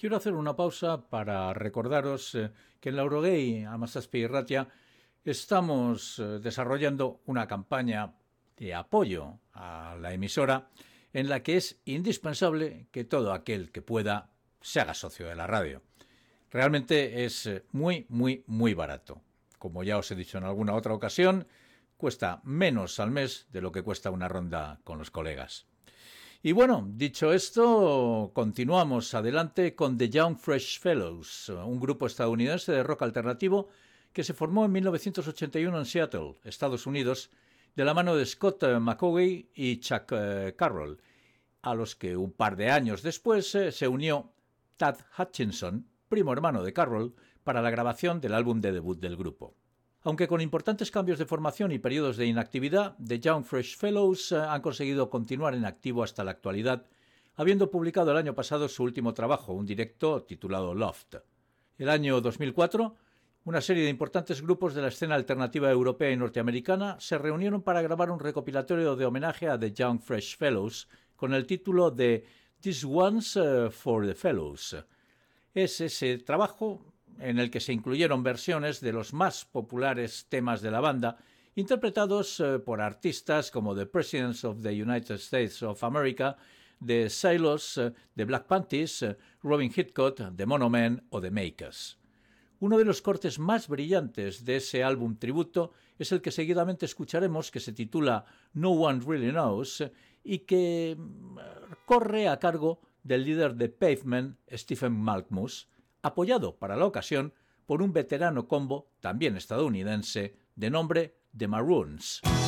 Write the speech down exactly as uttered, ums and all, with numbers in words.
Quiero hacer una pausa para recordaros eh, que en la Eurogay Hamazazpi Irratia estamos eh, desarrollando una campaña de apoyo a la emisora en la que es indispensable que todo aquel que pueda se haga socio de la radio. Realmente es muy, muy, muy barato. Como ya os he dicho en alguna otra ocasión, cuesta menos al mes de lo que cuesta una ronda con los colegas. Y bueno, dicho esto, continuamos adelante con The Young Fresh Fellows, un grupo estadounidense de rock alternativo que se formó en mil novecientos ochenta y uno en Seattle, Estados Unidos, de la mano de Scott McAuley y Chuck Carroll, a los que un par de años después se unió Tad Hutchinson, primo hermano de Carroll, para la grabación del álbum de debut del grupo. Aunque con importantes cambios de formación y periodos de inactividad, The Young Fresh Fellows han conseguido continuar en activo hasta la actualidad, habiendo publicado el año pasado su último trabajo, un directo titulado Loft. El año dos mil cuatro, una serie de importantes grupos de la escena alternativa europea y norteamericana se reunieron para grabar un recopilatorio de homenaje a The Young Fresh Fellows con el título de This One's for the Fellows. Es ese trabajo en el que se incluyeron versiones de los más populares temas de la banda, interpretados eh, por artistas como The Presidents of the United States of America, The Sailors, eh, The Black Panthers, eh, Robin Hitchcock, The Mono Men o The Makers. Uno de los cortes más brillantes de ese álbum tributo es el que seguidamente escucharemos, que se titula No One Really Knows, eh, y que eh, corre a cargo del líder de Pavement, Stephen Malkmus, apoyado para la ocasión por un veterano combo, también estadounidense, de nombre The Maroons.